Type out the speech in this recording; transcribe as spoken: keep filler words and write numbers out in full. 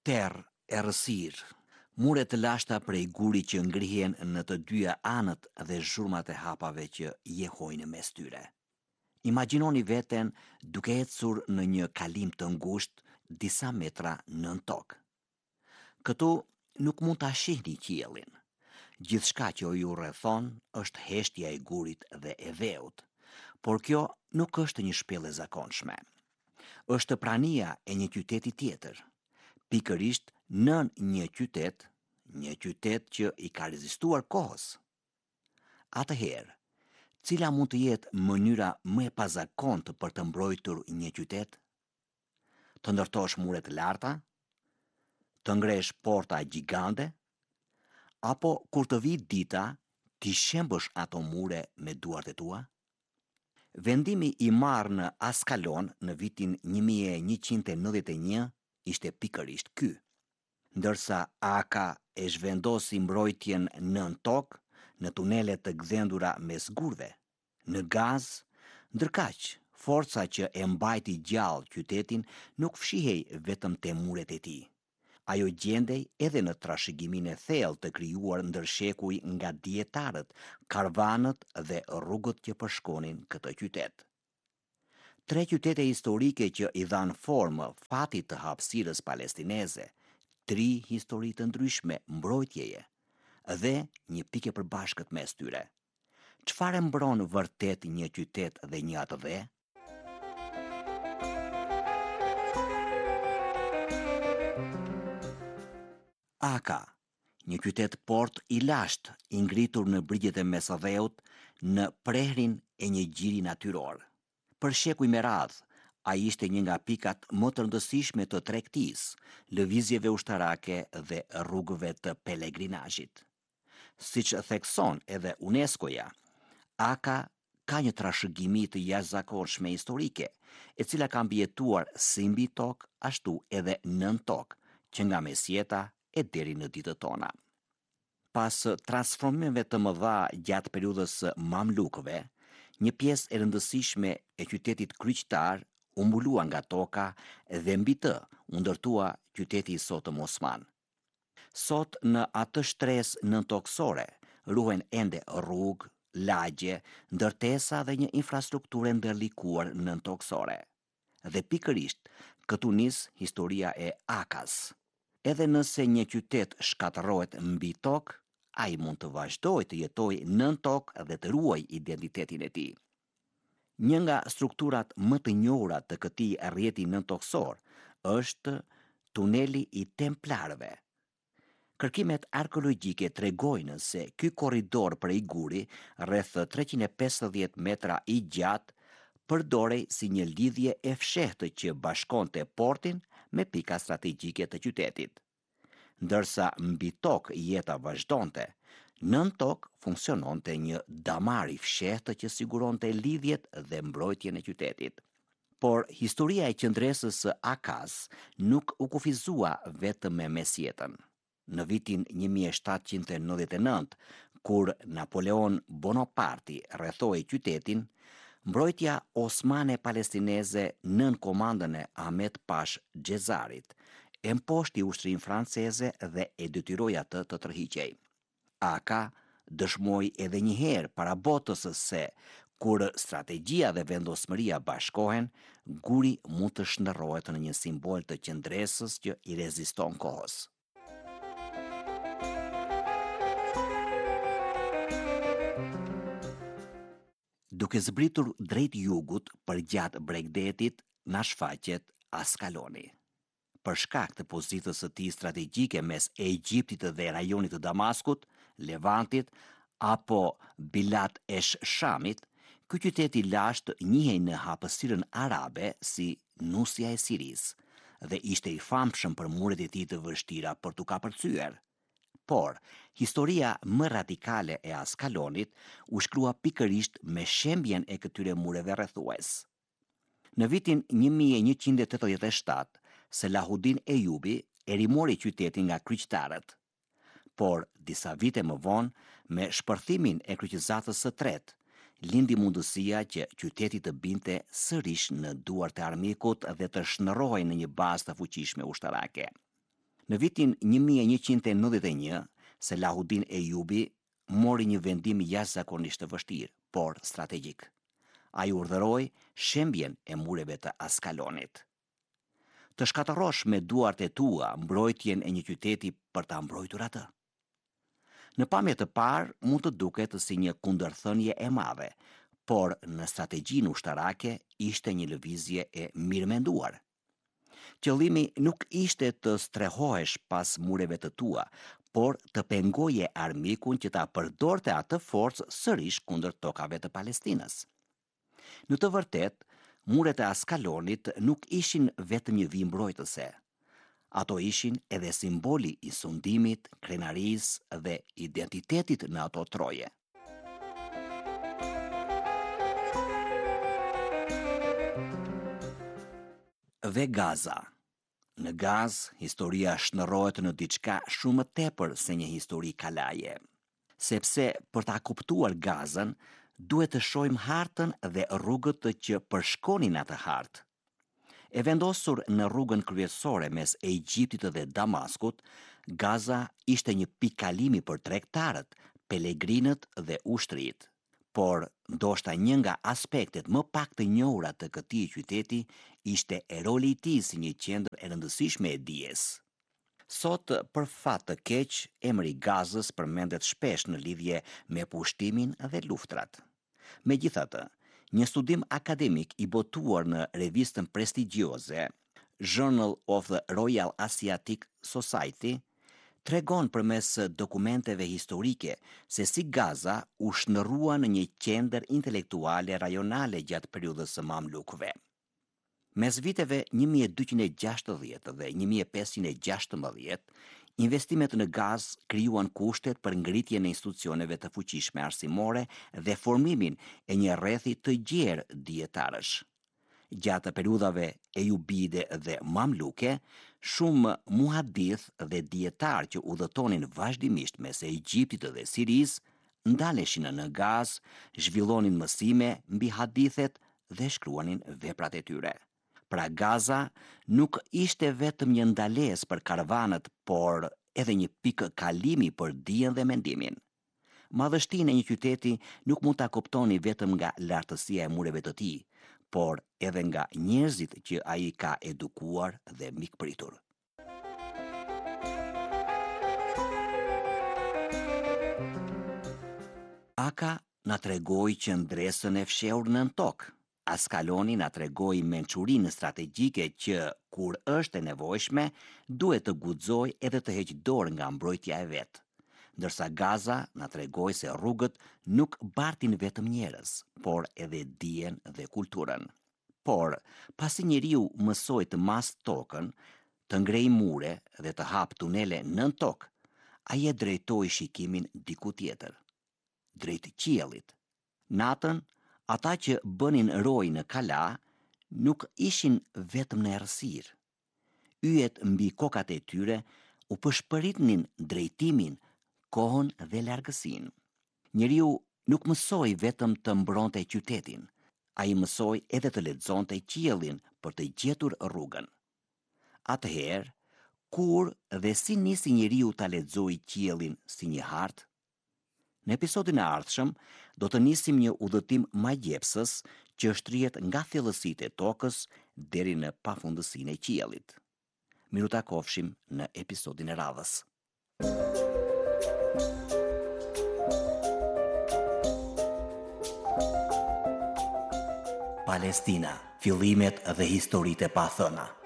Terë, errësirë, mure të lashta prej guri që ngrihen në të dyja anët dhe zhurmat e hapave që jehojnë mes tyre. Imagjinoni veten duke ecur në një kalim të ngushtë disa metra nën tokë. Këtu nuk mund ta shihni qiellin. Gjithçka që ju rrethon është heshtja e gurit dhe e dheut, por kjo nuk është një shpellë e zakonshme. Është prania e një qyteti tjetër, pikërisht nën një qytet, një qytet që i ka rezistuar kohës. Atëherë, cila mund të jetë mënyra më e pazakontë për të mbrojtur një qytet? Të ndërtosh mure të larta? Të ngresh porta gjigande? Apo kur të vi dita, ti shembësh ato mure me duart e tua? Vendimi i marrë në Askalon në vitin një mijë e njëqind e nëntëdhjetë e një ishte pikërisht ky. Ndërsa Aka e zhvendosi mbrojtjen nën tokë, në tunele të gdhendura mes gurve, në gaz, ndërkaq forca që e mbajti gjallë qytetin nuk fshihej vetëm te muret e tij. Ajo gjendej edhe në trashëgimin e thellë të krijuar ndër shekuj nga dietarët, karvanët dhe rrugët që përshkonin këtë qytet. Tre qytete historike që i dhanë formë fatit të hapësirës palestineze, tri histori të ndryshme mbrojtjeje dhe një pikë e përbashkët mes tyre. Çfarë mbron vërtet një qytet dhe një atëdhe? Aka, një qytet port i lashtë, i ngritur në brigjet e Mesdheut në prehrin e një gjiri natyror. Për shekuj me radhë, ai ishte një nga pikat më të rëndësishme të tregtisë, lëvizjeve ushtarake dhe rrugëve të pelegrinazhit. Siç thekson edhe UNESCO-ja, Aka ka një trashëgimi të jashtëzakonshme historike, e cila ka mbijetuar si mbi tokë ashtu edhe nën tokë, që nga mesjeta e deri në ditët tona. Pas transformimeve të mëdha gjatë periudhës së Mamlukëve, një pjesë e rëndësishme e qytetit kryqëtar u mbulua nga toka dhe mbi të u ndërtua qyteti i sotëm Osman. Sot në atë shtresë nëntokësore ruhen ende rrugë, lagje, ndërtesa dhe një infrastrukturë ndërlikuar nëntokësore. Dhe pikërisht këtu nis historia e Akas. Edhe nëse një qytet shkatërrohet mbi tokë, ai mund të vazhdojë të jetojë nën tokë dhe të ruajë identitetin e tij. Një nga strukturat më të njohura të këtij rrjeti nëntokësor është tuneli i Templarëve. Kërkimet arkeologjike tregojnë se ky korridor prej guri, rreth treqind e pesëdhjetë metra i gjatë, përdorej si një lidhje e fshehtë që bashkonte portin me pika strategjike të qytetit. Ndërsa mbi tokë jeta vazhdonte, nën tokë funksiononte një damar i fshehtë që siguronte lidhjet dhe mbrojtjen e qytetit. Por historia e qendresës së Akas nuk u kufizua vetëm me mesjetën. Në vitin një mijë e shtatëqind e nëntëdhjetë e nëntë, kur Napoleon Bonaparte rrethoi qytetin, mbrojtja osmane palestineze nën komandën e Ahmet Pash Xhezarit e mposhti ushtrinë franceze dhe e detyroi atë të tërhiqej. Aka dëshmoi edhe një herë para botës se kur strategjia dhe vendosmëria bashkohen, guri mund të shndërrohet në një simbol të qendresës që i reziston kohës. Duke zbritur drejt jugut përgjatë Bregdetit, na shfaqet Askaloni. Për shkak të pozitës së tij strategjike mes Egjiptit dhe rajonit të Damaskut, Levantit apo Bilat esh Shamit, ky qytet i lashtë njihej në hapësirën arabe si nusja e Sirisë dhe ishte i famshëm për muret e tij të vështira për t'u kapërcyer. Por, historia më radikale e Askalonit u shkrua pikërisht me shembjen e këtyre mureve rrethues. Në vitin një mijë e njëqind e tetëdhjetë e shtatë, Selahudin Ejubi e rimori qytetin nga kryqëtarët. Por, disa vite më vonë, me shpërthimin e kryqëzatës së tretë, lindi mundësia që qyteti të binte sërish në duart e armikut dhe të shndërrohej në një bazë të fuqishme ushtarake. Në vitin një mijë e njëqind e nëntëdhjetë e një, Selahuddin Ejubi mori një vendim jashtëzakonisht të vështirë, por strategjik. Ai urdhëroi shembjen e mureve të Askalonit. Të shkatërrosh me duart e tua mbrojtjen e një qyteti për ta mbrojtur atë. Në pamje të parë mund të duket si një kundërthënie e madhe, por në strategjinë ushtarake ishte një lëvizje e mirëmenduar. Qëllimi nuk ishte të strehohesh pas mureve të tua, por të pengoje armikun që ta përdorte atë forcë sërish kundër tokave të Palestinës. Në të vërtetë, muret e Askalonit nuk ishin vetëm një vijë mbrojtëse. Ato ishin edhe simboli i sundimit, krenarisë dhe identitetit në ato troje. Dhe Gaza. Në Gaz, historia shndërrohet në diçka shumë më tepër se një histori kalaje. Sepse për ta kuptuar Gazën, duhet të shohim hartën dhe rrugët që përshkonin atë hartë. E vendosur në rrugën kryesore mes Egjiptit dhe Damaskut, Gaza ishte një pikë kalimi për tregtarët, pelegrinët dhe ushtrit. Por ndoshta një nga aspektet më pak të njohura të këtij qyteti ishte e roli i tij si një qendër e rëndësishme e dijes. Sot, për fat të keq, emri i Gazës përmendet shpesh në lidhje me pushtimin dhe luftrat. Megjithatë, një studim akademik i botuar në revistën prestigjioze Journal of the Royal Asiatic Society tregon përmes dokumenteve historike se si Gaza u shndërrua në një qendër intelektuale rajonale gjatë periudhës së Mamlukëve. Mes viteve një mijë e dyqind e gjashtëdhjetë dhe një mijë e pesëqind e gjashtëmbëdhjetë, investimet në Gaz krijuan kushtet për ngritjen e institucioneve të fuqishme arsimore dhe formimin e një rrethi të gjerë dietarësh. Gjatë periudhave ejubide dhe mamluke, shumë muhadith dhe dietar që udhëtonin vazhdimisht mes Egjiptit dhe Sirisë ndaleshin në Gaz, zhvillonin mësime mbi hadithet dhe shkruanin veprat e tyre. Pra Gaza nuk ishte vetëm një ndalesë për karavanët, por edhe një pikë kalimi për dijen dhe mendimin. Madhështinë e një qyteti nuk mund ta kuptoni vetëm nga lartësia e mureve të tij, por edhe nga njerëzit që ai ka edukuar dhe mikpritur. Aka na tregoi qendresën e fshehur nën tokë. Askaloni na tregoi mençurinë strategjike që, kur është e nevojshme, duhet të guxojë edhe të heqë dorë nga mbrojtja e vet. Ndërsa Gaza na tregoi se rrugët nuk bartin vetëm njerëz, por edhe dijen dhe kulturën. Por, pasi njeriu mësoi të mas tokën, të ngrej mure dhe të hap tunele nën tokë, ai e drejtoi shikimin diku tjetër, drejt qiellit. Natën, ata që bënin roj në kala nuk ishin vetëm në errësirë. Yjet mbi kokat e tyre u përshpëritnin drejtimin, kohën dhe largësinë. Njeriu nuk mësoi vetëm të mbronte qytetin, ai mësoi edhe të lexonte qiellin për të gjetur rrugën. Atëherë, kur dhe si nisi njeriu ta lexojë qiellin si një hartë? Në episodin e ardhshëm do të nisim një udhëtim magjepsës që shtrihet nga thellësitë e tokës deri në pafundësinë e qiellit. Miru takofshim në episodin e radhës. Palestina, fillimet dhe historitë e pathëna.